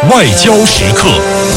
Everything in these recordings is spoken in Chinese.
外交时刻。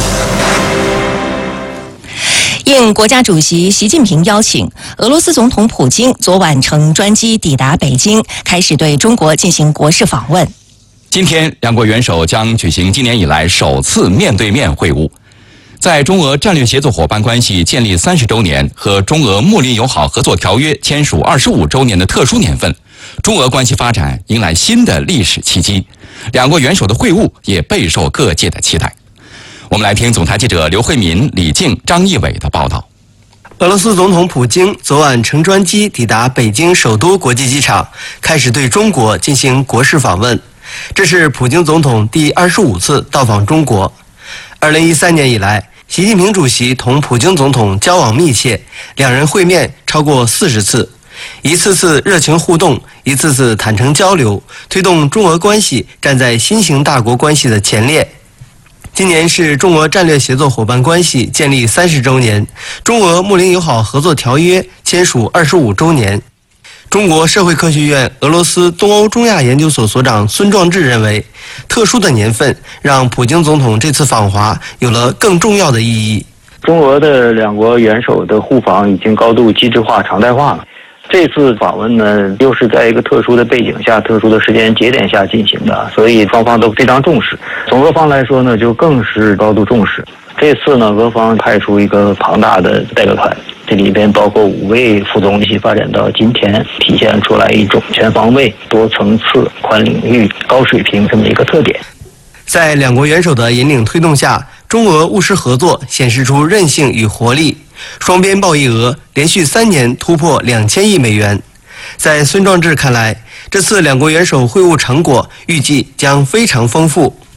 应国家主席习近平邀请，俄罗斯总统普京昨晚乘专机抵达北京，开始对中国进行国事访问。 今天，两国元首将举行今年以来首次面对面会晤。在中俄战略协作伙伴关系建立30周年和中俄睦邻友好合作条约签署25周年的特殊年份，中俄关系发展迎来新的历史契机。两国元首的会晤也备受各界的期待。我们来听总台记者刘慧敏、李静、张义伟的报道。 俄罗斯总统普京昨晚乘专机抵达北京首都国际机场，开始对中国进行国事访问。这是普京总统第25次到访中国。2013年以来，习近平主席同普京总统交往密切，两人会面超过40次，一次次热情互动，一次次坦诚交流，推动中俄关系站在新型大国关系的前列。今年是中俄战略协作伙伴关系建立30周年，中俄睦邻友好合作条约签署25周年。中国社会科学院俄罗斯东欧中亚研究所所长孙壮志认为，特殊的年份让普京总统这次访华有了更重要的意义。 中俄的两国元首的互访已经高度机制化、常态化了。这次访问呢，又是在一个特殊的背景下、特殊的时间节点下进行的，所以双方都非常重视。从俄方来说呢，就更是高度重视。这次呢，俄方派出一个庞大的代表团，这里边包括5位副总理，发展到今天，体现出来一种全方位、多层次、宽领域、高水平这么一个特点。 在两国元首的引领推动下，中俄务实合作显示出韧性与活力。双边贸易额连续3年突破2000亿美元。在孙壮志看来，这次两国元首会晤成果预计将非常丰富。